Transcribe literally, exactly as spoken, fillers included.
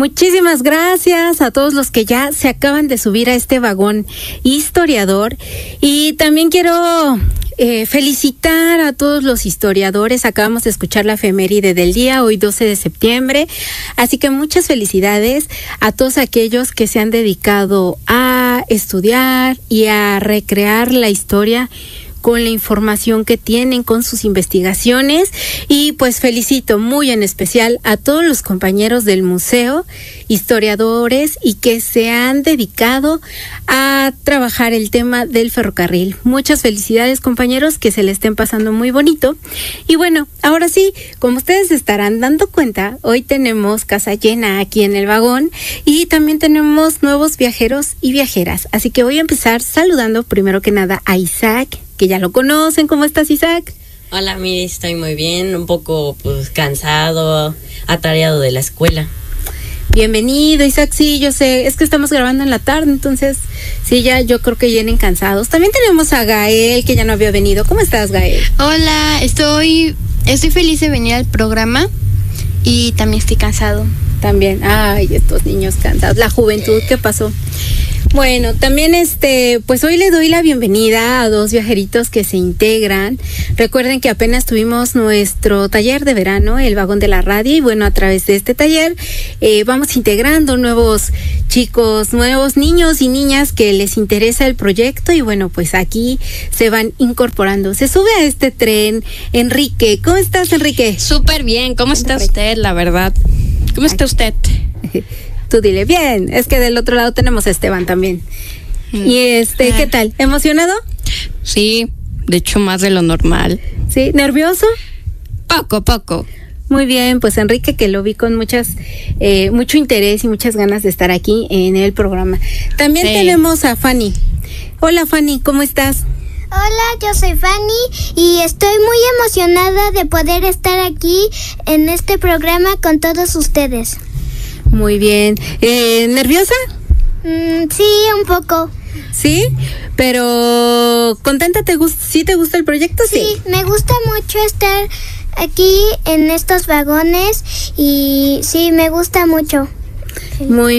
Muchísimas gracias a todos los que ya se acaban de subir a este vagón historiador. Y también quiero eh, felicitar a todos los historiadores. Acabamos de escuchar la efeméride del día, hoy doce de septiembre. Así que muchas felicidades a todos aquellos que se han dedicado a estudiar y a recrear la historia con la información que tienen, con sus investigaciones. Y pues felicito muy en especial a todos los compañeros del museo, historiadores, y que se han dedicado a trabajar el tema del ferrocarril. Muchas felicidades, compañeros, que se le estén pasando muy bonito. Y bueno, ahora sí, como ustedes se estarán dando cuenta, hoy tenemos casa llena aquí en el vagón y también tenemos nuevos viajeros y viajeras. Así que voy a empezar saludando primero que nada a Isaac, que ya lo conocen. ¿Cómo estás, Isaac? Hola, mire, estoy muy bien, un poco pues cansado, atareado de la escuela. Bienvenido, Isaac. Sí, yo sé, es que estamos grabando en la tarde, entonces sí, ya yo creo que vienen cansados. También tenemos a Gael, que ya no había venido. ¿Cómo estás, Gael? Hola, estoy, estoy feliz de venir al programa y también estoy cansado. También, ay, estos niños cansados, la juventud, ¿qué pasó? Bueno, también este, pues hoy le doy la bienvenida a dos viajeritos que se integran. Recuerden que apenas tuvimos nuestro taller de verano, el vagón de la radio, y bueno, a través de este taller eh, vamos integrando nuevos chicos, nuevos niños y niñas que les interesa el proyecto, y bueno, pues aquí se van incorporando. Se sube a este tren Enrique. ¿Cómo estás, Enrique? Súper bien. ¿Cómo está usted, la verdad? ¿Cómo está usted? Tú dile, bien, es que del otro lado tenemos a Esteban también. Mm. Y este, ¿qué tal? ¿Emocionado? Sí, de hecho más de lo normal. ¿Sí? ¿Nervioso? Poco, poco. Muy bien, pues Enrique, que lo vi con muchas, eh, mucho interés y muchas ganas de estar aquí en el programa. También sí. Tenemos a Fanny. Hola, Fanny, ¿cómo estás? Hola, yo soy Fanny y estoy muy emocionada de poder estar aquí en este programa con todos ustedes. Muy bien. Eh, ¿Nerviosa? Mm, sí, un poco. ¿Sí? Pero ¿contenta? ¿Te gusta? ¿Sí te gusta el proyecto? Sí, sí, me gusta mucho estar aquí en estos vagones y sí, me gusta mucho. Muy